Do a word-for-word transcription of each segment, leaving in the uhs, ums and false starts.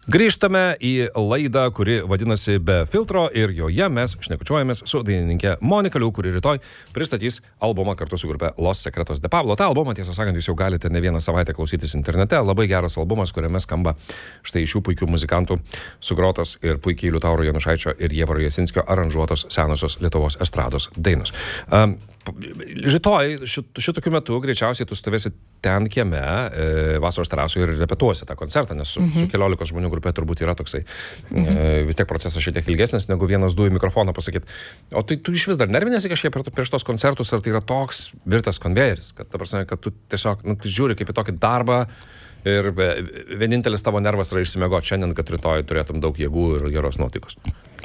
Grįžtame į laidą, kuri vadinasi Be filtro ir joje mes šnekučiuojamės su dainininkė Monika Liu, kuri rytoj pristatys albumą kartu su grupe Los Secretos de Pablo. Ta albumą, tiesą sakant, jūs jau galite ne vieną savaitę klausytis internete. Labai geras albumas, kuriame skamba štai šių puikių muzikantų sugrotos ir puikiai Liutauro Janušaičio ir Ievaro Jasinskio aranžuotos senosios Lietuvos estrados dainos. Um, Rytoj šitokiu metu greičiausiai tu stovėsi ten kieme, e, vasaros terasoje ir repetuosi tą koncertą, nes su, mm-hmm. su keliolikos žmonių grupė turbūt yra toksai mm-hmm. e, vis tiek procesas šiek tiek ilgesnis negu vienas, du į mikrofoną pasakyti. O tai tu iš vis dar nervinėsi kažkiek prieš tos koncertus, ar tai yra toks virtas konvejeris, kad, ta prasme, kad tu tiesiog nu, tai žiūri kaip į tokį darbą ir vienintelis tavo nervas yra išsimiegoti šiandien, kad rytoj turėtum daug jėgų ir geros nuotaikos.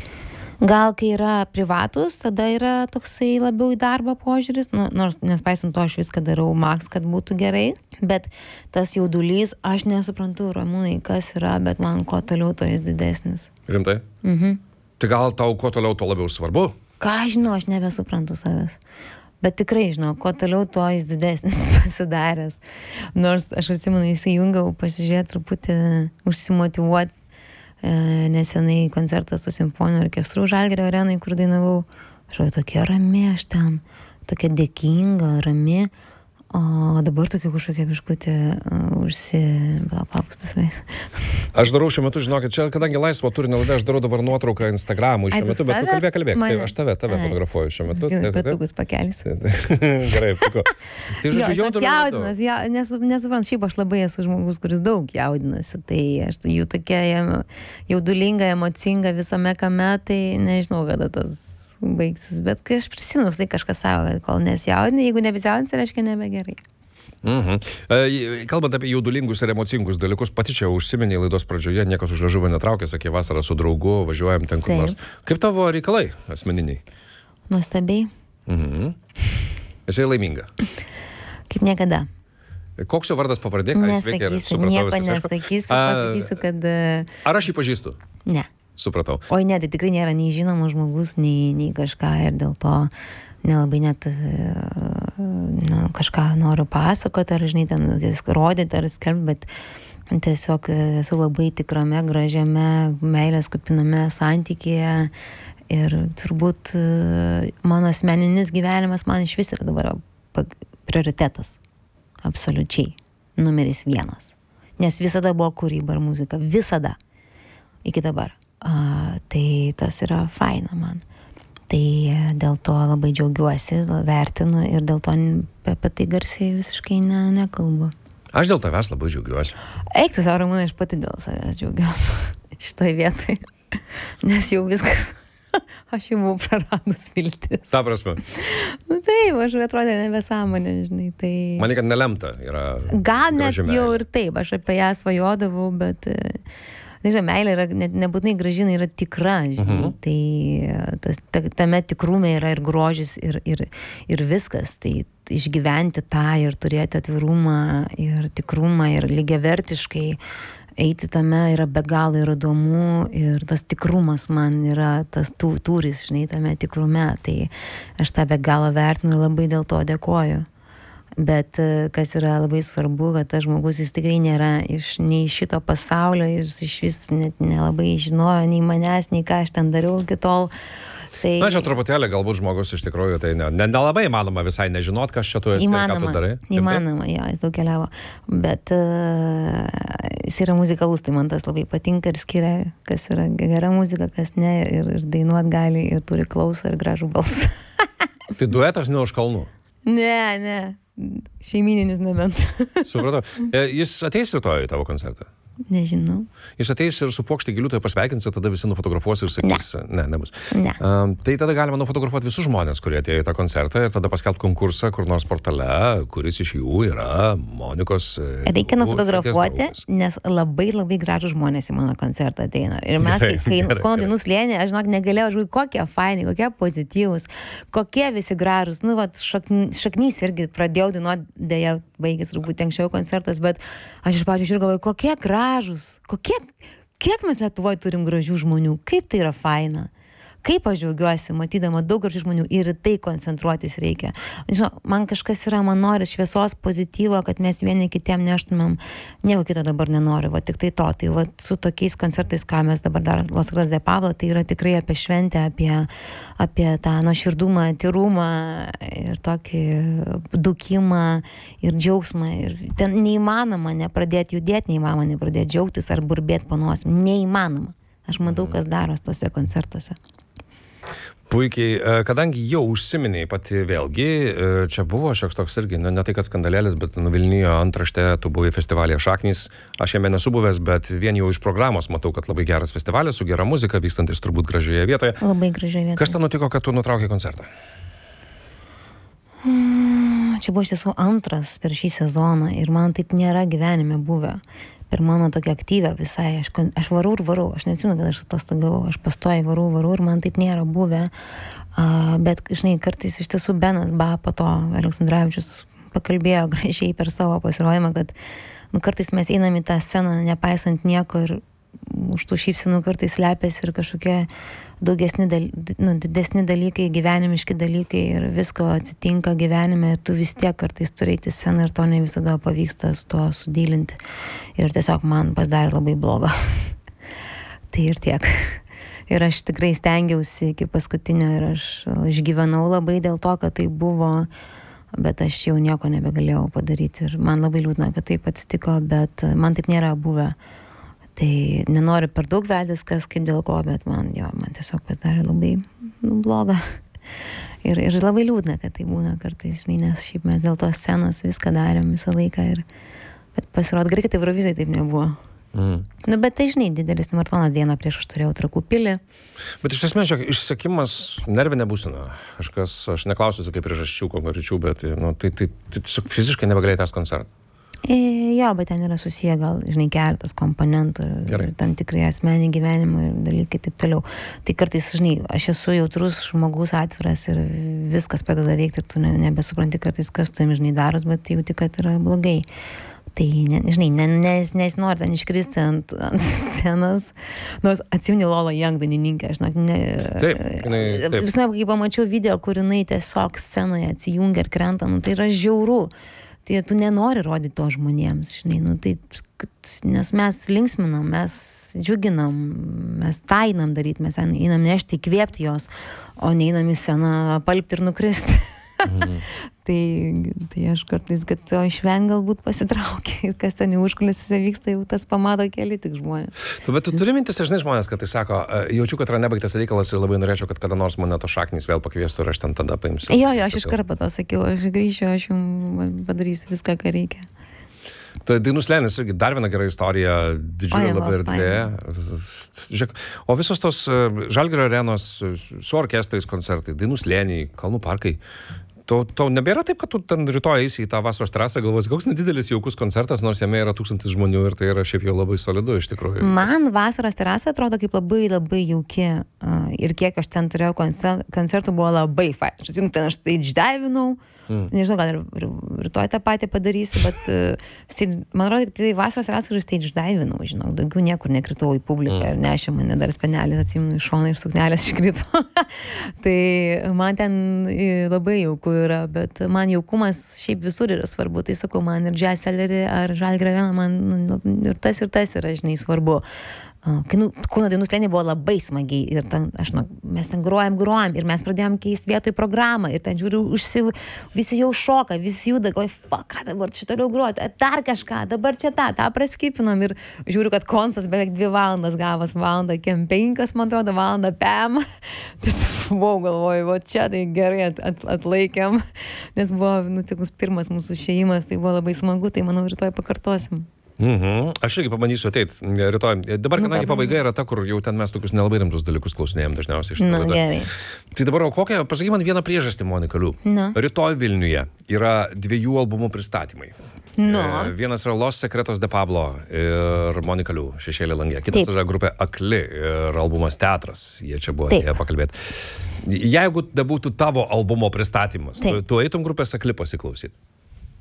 Gal kai yra privatus, tada yra toksai labiau į darbą požiūris, nu, nors nespaisant to aš viską darau maks, kad būtų gerai, bet tas jaudulys, aš nesuprantu, Ramūnai, kas yra, bet man kuo toliau, to jis didesnis. Rimtai? Mhm. Tai gal tau kuo toliau, to labiau svarbu? Ką žinau, aš nebesuprantu savęs. Bet tikrai, žinau, kuo toliau, to jis didesnis pasidaręs. Nors aš atsimenu, įsijungiau pasižiūrėti truputį, užsimotyvuoti. Nesenai koncertas su simfoniniu orkestru Žalgirio arenai, kur dainavau. Aš jau tokia rami, aš ten tokia dėkinga, rami. O dabar tokia kažkokia biškutė uh, užsi... Palauks pasveis. Aš darau šiuo metu, žinokit, čia, kadangi laisvo turinio laida, aš darau dabar nuotrauką Instagramui šiuo metu, bet tu kalbėk, kalbėk. Man... Tai aš tave, tave Ai. fotografuoju šiuo metu. Patugus pakelis. Gerai, puiku. Tai žodžiu, jaudulį. Jaudinas, ja, nesu, nesuprant, šiaip aš labai esu žmogus, kuris daug jaudinasi, tai aš jų tokia jaudulinga, emocinga visame kame, tai nežinau, kada tas baigsis, bet kai aš prisimenu, tai kažkas savo, kol nesijaudini, jeigu nebesijaudins, tai reiškia nebegerai. Mhm. E, kalbant apie jaudulingus ir emocingus dalykus, pati čia užsiminė laidos pradžioje, niekas už liežuvio netraukė, sakė, vasarą su draugu, važiuojam ten kur nors. Kaip tavo reikalai asmeniniai? Nuostabiai. Mhm. Esi laiminga? Kaip niekada. Koks jo vardas pavardė? Nesakysiu, nieko nesakysiu, pasakysiu, kad... Ar aš jį pažįstu? Ne. Supratau. Oi, ne, tai tikrai nėra nei žinomas žmogus, nei, nei kažką ir dėl to nelabai net nu, kažką noriu pasakoti, ar, žinai, ten rodyti, ar skelbti, bet tiesiog esu labai tikrame, gražiame, meilės kupiname santykėje ir turbūt mano asmeninis gyvenimas man iš vis yra dabar prioritetas. Absoliučiai. Numeris vienas. Nes visada buvo kūryba ir muzika. Visada. Iki dabar. Uh, tai tas yra faina man. Tai dėl to labai džiaugiuosi, vertinu ir dėl to apie tai garsiai visiškai ne, nekalbu. Aš dėl tavęs labai džiaugiuosi. Eik tu, Ramūnai, aš pati dėl savęs džiaugiuosi šitoj vietoj. Nes jau viskas, aš jau buvau praradus viltis. Ta prasme. Nu taip, aš atrodė nebesąmonė, žinai, tai... Manai, kad nelemta yra... Gal net jau ir taip, aš apie ją svajodavau, bet... Nežinau, meilė yra, ne, nebūtinai gražina, yra tikra, žinai, uh-huh. tai tas, ta, tame tikrume yra ir grožis, ir, ir, ir viskas, tai išgyventi tą ir turėti atvirumą ir tikrumą ir lygiavertiškai eiti tame yra be galo ir įdomu ir tas tikrumas man yra tas tū, tūris, žinai, tame tikrume, tai aš tą be galo vertinu ir labai dėl to dėkoju. Bet kas yra labai svarbu, kad tas žmogus jis tikrai nėra iš nei šito pasaulio ir iš vis net nelabai žinojo nei manęs, nei ką aš ten dariau iki tol. Tai... Na, čia truputėlį galbūt žmogus iš tikrųjų, tai ne, ne, nelabai įmanoma visai nežinot, kas čia tu esi, ką tu darai. Įmanoma, jo, jis daug keliavo. Bet uh, jis yra muzikalus, tai man tas labai patinka ir skiria, kas yra gera muzika, kas ne, ir, ir dainuot gali, ir turi klausą ir gražų balsą. Tai duetas ne už kalnų? Ne, ne. Šeimininis nebent. Supratau. Jis ateis rytoj į tavo koncertą? Nežinau. Jis ateis ir su puokšte gėlių, tai pasveikins ir tada visi nufotografuos ir sakys, ne, ne nebus. Ne. Um, tai tada galima nufotografuoti visus žmonės, kurie atėjo į tą koncertą ir tada paskelbti konkursą kur nors portale, kuris iš jų yra Monikos. Reikia nufotografuoti, nes labai labai gražų žmonės į mano koncertą ateina. Ir mes, gerai, kai Kauno dainų slėny, aš žinok, negalėjau žiūrėti, kokie faini, kokie pozityvūs, kokie visi gražūs. Nu, vat, šakn, šaknys irgi pradėjau dainuoti, dėja baigės turbūt anksčiau koncertas, bet aš iš pačių žiūrėjau, kokie gražūs. Kokie, kiek mes Lietuvoje turim gražių žmonių, kaip tai yra faina, kaip aš džiaugiuosi, matydama daug gražių žmonių ir į tai koncentruotis reikia. Žinau, man kažkas yra, man nori šviesos, pozityvo, kad mes vieni kitiem neštumėm, nieko kito dabar nenoriu, va tik tai to. Tai va su tokiais koncertais, ką mes dabar darom Los Secretos de Pablo, tai yra tikrai apie šventę, apie, apie tą nuoširdumą, tyrumą ir tokį dukimą ir džiaugsmą. Ir ten neįmanoma nepradėti judėti, neįmanoma nepradėti džiaugtis ar burbėti po nosim. Neįmanoma. Aš matau, kas daros tose koncertuose. Puikiai, kadangi jau užsiminiai pati vėlgi, čia buvo šioks toks irgi, ne, ne tai kad skandalėlis, bet nuvilnijo antraštė, tu buvai festivalyje Šaknys, aš jame nesu buvęs, bet vien jau iš programos matau, kad labai geras festivalis, su gera muzika, vykstantis turbūt gražioje vietoje. Labai gražioje vietoje. Kas ten nutiko, kad tu nutraukei koncertą? Čia buvo iš tiesų antras per šį sezoną ir man taip nėra gyvenime buvę. Per mano tokia aktyvę visai, aš, aš varau ir varau, aš neatsimenu, kad aš atostogavau, aš pastoju varau, varau ir man taip nėra buvę, uh, bet, žinai, kartais iš tiesų Benas ba po to Aleksandravičius pakalbėjo gražiai per savo pasirodymą, kad nu, kartais mes einam į tą sceną nepaisant nieko ir už tų šypsenų kartais slepiasi ir kažkokie daugesni, dal, nu, didesni dalykai, gyvenimiški dalykai ir visko atsitinka gyvenime ir tu vis tiek kartais turi eiti sceną ir to ne visada pavyksta su to sudylinti. Ir tiesiog man pasidarė labai bloga. Tai ir tiek. Ir aš tikrai stengiausi iki paskutinio ir aš išgyvenau labai dėl to, kad tai buvo, bet aš jau nieko nebegalėjau padaryti ir man labai liūdna, kad taip atsitiko, bet man taip nėra buvę. Tai nenoriu per daug vedęs, kas kaip dėl ko, bet man, jo, man tiesiog pasidarė labai nu, bloga. Ir, ir labai liūdna, kad tai būna kartais, žinai, nes šiaip mes dėl tos scenos viską darėm visą laiką. Ir, bet pasirodo, gerai, kad Eurovizijai taip nebuvo. Mm. Nu, bet tai, žinai, didelis maratonas dieną prieš aš turėjau Trakų pilį. Bet iš esmės, išsekimas nervinė būsena. Kažkas, aš neklausiu, kaip priežasčių, konkrečių, bet nu, tai, tai, tai, tai fiziškai nebegalėjai tęsti koncertą. E, jo, bet ten yra susiję gal, žinai, keletas komponentų ir, ir tam tikrai asmenį gyvenimą ir dalykai taip toliau. Tai kartais, žinai, aš esu jautrus žmogus, atviras ir viskas pradeda veikti ir tu ne, nebesupranti kartais, kas tu jam, žinai, daros, bet jauti, kad yra blogai. Tai, ne, žinai, ne, nes, nes nori ten iškristi ant, ant scenos. Nors atsimeni Lola Young dainininkė, aš ne... Taip, jinai, taip. Visai, kai pamačiau video, kur jinai tiesiog scenoje atsijungia ir krenta, nu tai yra žiauru. Tai tu nenori rodyti to žmonėms, žinai, nu tai, nes mes linksminam, mes džiuginam, mes tą einam daryti, mes einam nešti, įkvėpti jos, o neeinam į sceną palpti ir nukristi. Mm. tai, tai aš kartais, kad to išveng galbūt pasitraukia ir kas ten užkulisiuose vyksta, jau tas pamato keli tik žmonės. Tu, bet tu turi mintis, žinai, žmonės, kad tai sako, jaučiu, kad yra nebaigtas reikalas ir labai norėčiau, kad kada nors mane to Šaknys vėl pakviestų ir aš ten tada paimsiu. Jo, jo, aš iš karto to sakiau, aš grįšiu, aš jums padarysiu viską, ką reikia. Tai Dainų slėnis irgi dar viena gera istorija, didžiulė labai erdvė. Žiūrėk, o visos tos Žalgirio arenos su orkestrais koncertai, Dainų slėniai, Kalnų parkai, to, to nebėra taip, kad tu ten rytoj eisi į tą vasaros terasą, galvosi, koks nedidelis jaukus koncertas, nors jame yra tūkstantis žmonių ir tai yra šiaip jau labai solidu iš tikrųjų. Man vasaros terasa atrodo kaip labai labai jauki ir kiek aš ten turėjau koncertų buvo labai fain. Aš atsimenu, ten aš tai išdaivinau. Mm. Nežinau, gal ir, ir rytoj tą patį padarysiu, bet uh, man rodo, tai vasaros terasą ir stage divinau, žinau, daugiau niekur nekritau į publiką mm. ir nešė mane dar spenelį, atsimenu, iš šono ir suknelės iškrito. Tai man ten labai jauku yra, bet man jaukumas šiaip visur yra svarbu, tai sakau, man ir Jazz Cellar ar Žalgirio arena, man nu, ir tas ir tas yra, žinai, svarbu. Kauno Dainų slėny buvo labai smagiai ir ten, aš, nu, mes ten grojam, grojam ir mes pradėjom keisti vietoj programą ir ten žiūriu, užsi, visi jau šoka, visi juda, galvoju, fuck, ką dabar čia toliau groti, dar kažką, dabar čia tą, tą praskipinam ir žiūriu, kad koncas beveik dvi valandas gavas, valandą, kiem penkias, man atrodo, valandą pem. Tai buvau, galvoju, va čia tai gerai at, at, atlaikėm, nes buvo nutikus pirmas mūsų išėjimas, tai buvo labai smagu, tai manau rytoj pakartosim. Mhm. Aš irgi pabandysiu ateiti rytoj. Dabar, kadangi pabaiga yra ta, kur jau ten mes tokius nelabai rimtus dalykus klausinėjom dažniausiai. Na, gerai. Tai dabar, o kokią, pasakyk man vieną priežastį, Monika Liu. No. Rytoj Vilniuje yra dviejų albumų pristatymai. No. Vienas yra Los Secretos de Pablo ir Monika Liu, Šešėlė langė. Kitas Taip. Yra grupė Akli ir albumas Teatras. Jie čia buvo atėję pakalbėti. Jeigu būtų tavo albumo pristatymas, tu, tu eitum grupės Akli pasiklausyti?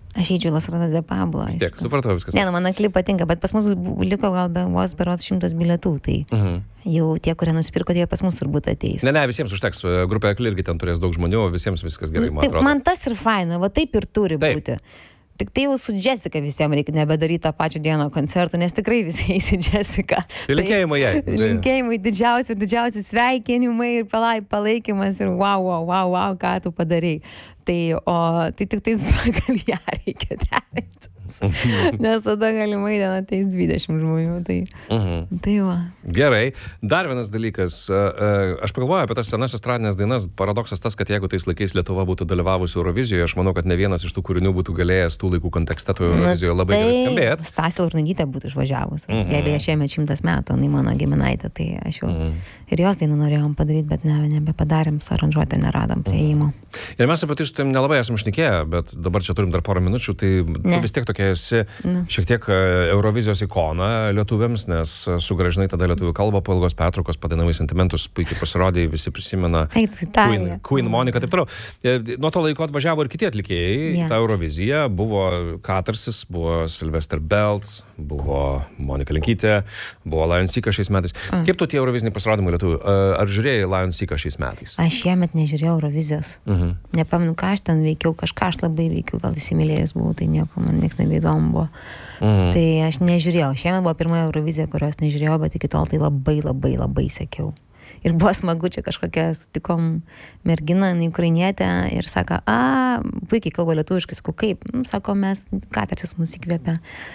Aš eičiau Los Ratas de Pablo. Vis tiek, supratau viskas. Ne, nu, man klip patinka, bet pas mus liko gal be vos berods šimtas bilietų, tai mhm. jau tie, kurie nusipirko, tie pas mus turbūt ateis. Ne, ne, visiems užteks, grupė Akli irgi ten turės daug žmonių, visiems viskas gerai, man taip, atrodo. Man tas ir faina, va taip ir turi taip. būti. Tik tai jau su Jessica visiems reikia nebedaryti tą pačią dieną koncertų, nes tikrai visi eis į Jessica. Linkėjimai jai. Linkėjimai didžiausi ir didžiausi sveikinimai ir palai, palaikymas ir wow, wow, wow, wow, ką tu padarei. Tai, o, tai tik tais gal ją reikia derinti. Nes tada galimai ten ateis dvidešimt žmonių. Tai, mhm. tai va. Gerai. Dar vienas dalykas. Aš pagalvoju apie tas senas estradinės dainas. Paradoksas tas, kad jeigu tais laikais Lietuva būtų dalyvavusi Eurovizijoje, aš manau, kad ne vienas iš tų kūrinių būtų galėjęs tų laikų kontekste toje Eurovizijoje labai gerai skambėti. Stasė Urnagytė būtų išvažiavus. Mhm. Jei beje šiemet šimtas metų, jinai mano giminaitė, tai aš jau mhm. ir jos dainą norėjom padaryti, bet ne, nebepadarėm, su aranžuotė neradom prieimo. Ir mes apie tai su tavim nelabai esam šnekėję, bet dabar čia turim dar porą minučių, tai ne. Tu vis tiek tokia esi ne. šiek tiek Eurovizijos ikona lietuviams, nes sugrąžinai tada lietuvių kalbą po ilgos pertraukos, padainavai sentimentus, puikiai pasirodė, visi prisimena Ei, tai Queen, Queen Monica, taip toliau. Nuo to laiko atvažiavo ir kiti atlikėjai, yeah. ta Eurovizija, buvo Katarsis, buvo Sylvester Belt, buvo Monika Linkytė, buvo Lion Seeką šiais metais. Mm. Kaip tu tie Euroviziniai pasirodymai lietuvių? Ar žiūrėjai Lion Seeką šiais metais? Aš šiemet nežiūrėjau Eurovizijos. Mhm. Nepamenu, ką aš ten veikiau, kažką aš labai veikiau, gal įsimylėjus buvau, tai nieko, man nieks nebeįdomu buvo. Mhm. Tai aš nežiūrėjau. Šiemet buvo pirmoji Eurovizija, kurios nežiūrėjau, bet iki tol tai labai, labai, labai sekiau. Ir buvo smagu, čia kažkokia sutikom merginą, ukrainietę ir sako, a, puikiai kalba lietuviškai, sakau, kaip? Sako, mes, Katarsis mus įkvėpia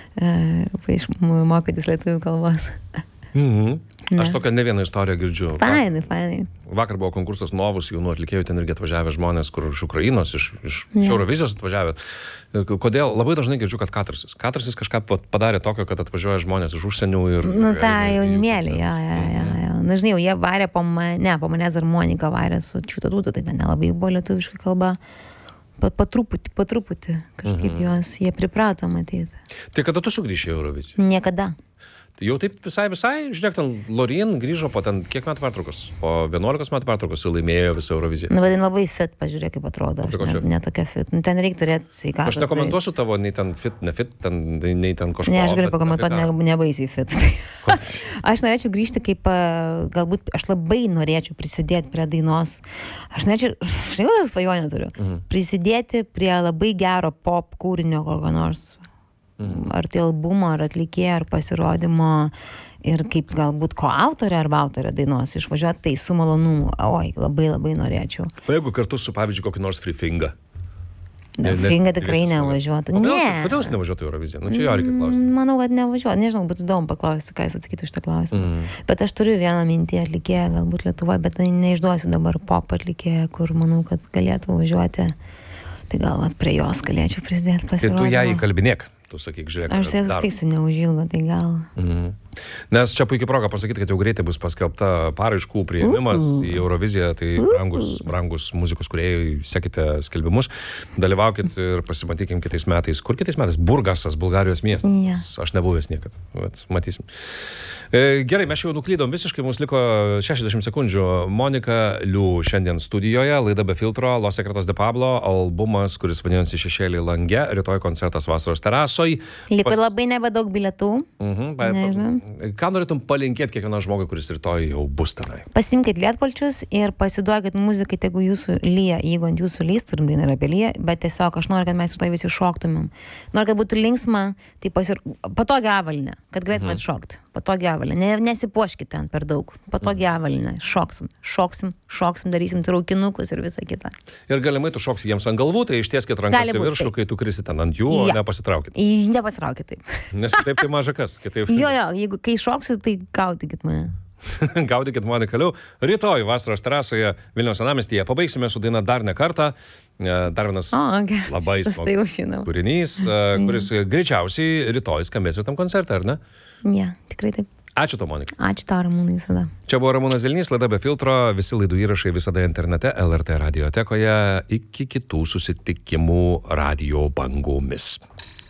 e, mokytis lietuvių kalbos. Mhm. Aš tokią ne vieną istoriją girdžiu. Fainai, fainai. Vakar buvo konkursas Novus, jaunų atlikėjų, ten irgi atvažiavę žmonės, kur iš Ukrainos, iš, iš, iš Eurovizijos atvažiavę. Kodėl? Labai dažnai girdžiu, kad Katarsis. Katarsis kažką padarė tokio, kad atvažiuoja žmonės iš užsienių ir... Nu, tą jaunimėlį, ja, ja, ja, ja. Na, žinai, jie varė po mane, ne, po manęs dar Monika varė su Čiutatūtu, tai ten nelabai buvo lietuviškai kalba. Po, po truputį, po truputį, kažkaip mhm. jos, jie priprato matyti. Tai kada tu sugrįši į Euroviziją? Niekada. Jau taip visai, visai, žiūrėk, ten Loreen grįžo po ten kiek metų pertraukos? Po vienuolikos metų pertraukos ir laimėjo visą Euroviziją. Na, vadin labai fit, pažiūrėk, kaip atrodo. Aš ne, ne tokia fit. Ten reikia turėti sveikatos. Aš nekomentuosiu tavo, nei ten fit, ne fit, ten, nei ten kažko. Ne, aš galiu pakomentuoti, ne, nebaisiai fit. Aš norėčiau grįžti kaip, galbūt, aš labai norėčiau prisidėti prie dainos. Aš norėčiau, aš jau svajonę turiu, mhm. prisidėti prie labai gero pop kūrinio kokio nors. Mhm. Ar tai albumo, ar atlikėjo, ar pasirodymo ir kaip galbūt koautorė arba autorė dainos išvažiuoti, tai su malonumu. Oi, labai labai norėčiau. O jeigu kartu su, pavyzdžiui, kokį nors Free Finga? Finga tikrai nevažiuotų. Ne. Kodėl jis nevažiuotų į Euroviziją? Nu, čia jo reikia klausti. Manau, kad nevažiuotų. Nežinau, būtų įdomu paklausti, ką jis atsakytų šitą klausimą. Mm. Bet aš turiu vieną mintį atlikėją, galbūt Lietuvoje, bet neišduosiu dabar pop atlikėją, kur manau, kad galėtų važiuoti. Tai gal vat, prie jos galėčiau prisidėti pasirodymą. Tai tu ją įkalbinėk. Tu sakyk, žiūrėk. Aš tai susitiksiu neužilgo, tai gal. Mhm. Nes čia puikiai proga pasakyti, kad jau greitai bus paskelbta paraiškų priėmimas uh, į Euroviziją, tai uh, brangus, brangus muzikos kūrėjai, sekite skelbimus, dalyvaukit ir pasimatykim kitais metais. Kur kitais metais? Burgasas, Bulgarijos miestas. Yeah. Aš nebuvęs niekad. Vat, matysim. E, gerai, mes jau nuklydom visiškai, mums liko šešiasdešimt sekundžių. Monika Liu šiandien studijoje, laida be filtro, Los Secretos de Pablo, albumas, kuris vadinasi Šešėliai lange, rytoj koncertas Vasaros terasoj. Liko Pas... labai nebedaug bilietų. Mhm, ba, ką norėtum palinkėti kiekvienam žmogui, kuris rytoj jau bus tenai? Pasimkit lietpalčius ir pasiduokit muzikai, tegu jūsų lyja, jeigu ant jūsų lys, turim dainą apie lyja, bet tiesiog aš noriu, kad mes rytoj visi šoktumėm. Noriu, kad būtų linksma, tai pasir... patogią avalinę, kad galėtumėt mhm. šokti. Patogią avalinę. Ne, nesipuoškit ten per daug. Patogią avalinę. Šoksim, šoksim, šoksim, darysim traukinukus ir visą kitą. Ir galimai tu šoksi jiems ant galvų, tai ištieskit rankas į viršų, kai tu krisi ten ant jų, ja. o nepasitraukit. Nepasitraukit taip. Nes kitaip tai maža kas. Kitaip... jo, jo, jeigu kai šoksiu, tai gaudykit mane. Gaudykit Moniką Liu. Rytoj Vasaros terasoje Vilniaus senamiestyje pabaigsime su daina Dar ne kartą. Dar vienas o, okay. labai smagus kūrinys, kuris greičiausiai rytoj skambės ir tam koncerte, ar ne? Ne, ja, tikrai taip. Ačiū tau, Monika. Ačiū tau, Ramūnai, visada. Čia buvo Ramūnas Zilnys, laida be filtro, visi laidų įrašai visada internete, L R T radiotekoje, iki kitų susitikimų radio bangomis.